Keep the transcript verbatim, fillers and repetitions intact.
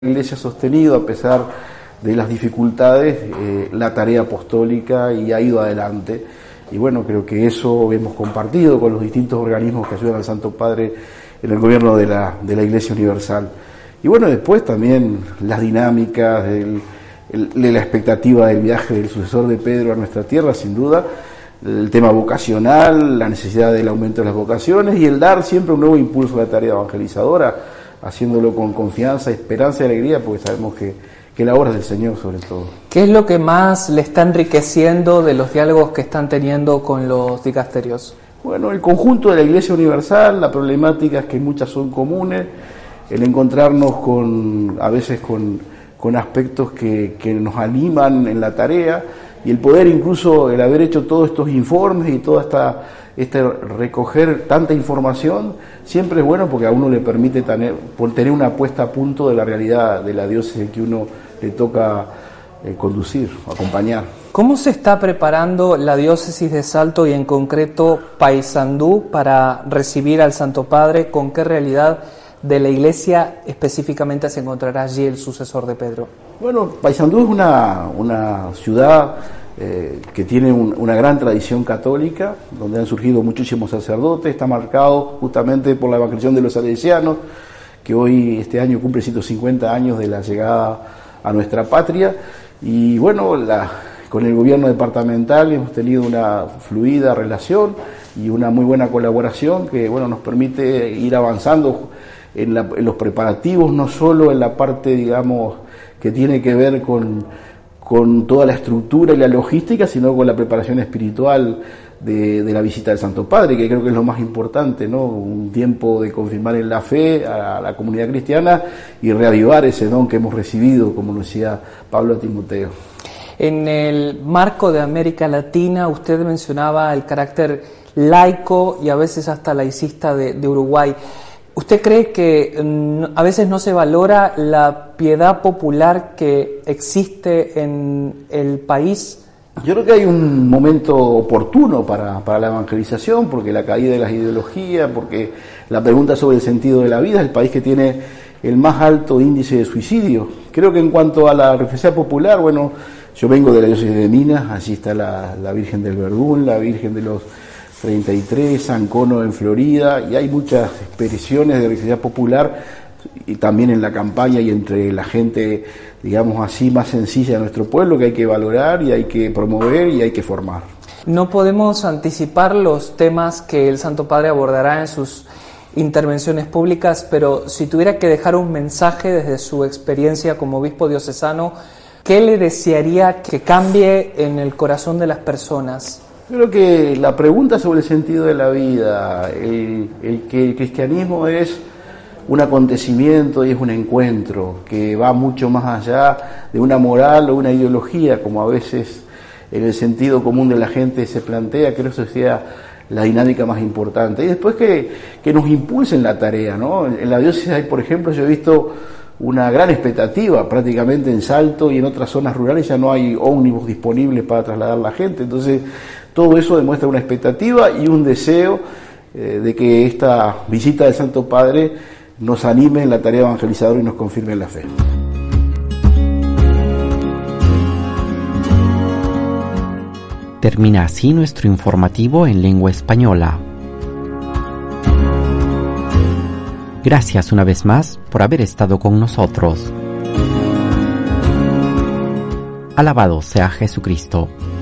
La Iglesia ha sostenido, a pesar de las dificultades, eh, la tarea apostólica y ha ido adelante. Y bueno, creo que eso hemos compartido con los distintos organismos que ayudan al Santo Padre en el gobierno de la, de la Iglesia Universal. Y bueno, después también las dinámicas del, el, de la expectativa del viaje del sucesor de Pedro a nuestra tierra, sin duda, el tema vocacional, la necesidad del aumento de las vocaciones y el dar siempre un nuevo impulso a la tarea evangelizadora, haciéndolo con confianza, esperanza y alegría, porque sabemos que, que la obra es del Señor sobre todo. ¿Qué es lo que más le está enriqueciendo de los diálogos que están teniendo con los dicasterios? Bueno, el conjunto de la Iglesia Universal, las problemáticas que muchas son comunes, el encontrarnos con, a veces con, con aspectos que, que nos animan en la tarea, y el poder incluso, el haber hecho todos estos informes y toda esta, este recoger tanta información, siempre es bueno porque a uno le permite tener, tener una puesta a punto de la realidad de la diócesis que uno le toca eh, conducir, acompañar. ¿Cómo se está preparando la diócesis de Salto y en concreto Paysandú para recibir al Santo Padre? ¿Con qué realidad de la Iglesia específicamente se encontrará allí el sucesor de Pedro? Bueno, Paysandú es una, una ciudad eh, que tiene un, una gran tradición católica, donde han surgido muchísimos sacerdotes, está marcado justamente por la evangelización de los salesianos, que hoy, este año, cumple ciento cincuenta años de la llegada a nuestra patria, y bueno, la, con el gobierno departamental hemos tenido una fluida relación y una muy buena colaboración que bueno, nos permite ir avanzando en, la, en los preparativos, no solo en la parte, digamos, que tiene que ver con, con toda la estructura y la logística, sino con la preparación espiritual de, de la visita del Santo Padre, que creo que es lo más importante, ¿no? Un tiempo de confirmar en la fe a la comunidad cristiana y reavivar ese don que hemos recibido, como nos decía Pablo a Timoteo. En el marco de América Latina, usted mencionaba el carácter laico y a veces hasta laicista de, de Uruguay. ¿Usted cree que mm, a veces no se valora la piedad popular que existe en el país? Yo creo que hay un momento oportuno para, para la evangelización, porque la caída de las ideologías, porque la pregunta sobre el sentido de la vida, es el país que tiene el más alto índice de suicidio. Creo que en cuanto a la religiosidad popular, bueno, yo vengo de la diócesis de Minas, allí está la, la Virgen del Verdún, la Virgen de los treinta y tres, San Cono en Florida, y hay muchas expresiones de religiosidad popular, y también en la campaña y entre la gente, digamos así, más sencilla de nuestro pueblo, que hay que valorar y hay que promover y hay que formar. No podemos anticipar los temas que el Santo Padre abordará en sus intervenciones públicas, pero si tuviera que dejar un mensaje desde su experiencia como obispo diocesano, ¿qué le desearía que cambie en el corazón de las personas? Creo que la pregunta sobre el sentido de la vida, el, el que el cristianismo es un acontecimiento y es un encuentro que va mucho más allá de una moral o una ideología, como a veces en el sentido común de la gente se plantea, creo que eso sea la dinámica más importante. Y después que, que nos impulsen la tarea, ¿no? En la diócesis hay, por ejemplo, yo he visto una gran expectativa, prácticamente en Salto y en otras zonas rurales ya no hay ómnibus disponibles para trasladar a la gente, entonces todo eso demuestra una expectativa y un deseo eh, de que esta visita del Santo Padre nos anime en la tarea evangelizadora y nos confirme en la fe. Termina así nuestro informativo en lengua española. Gracias una vez más por haber estado con nosotros. Alabado sea Jesucristo.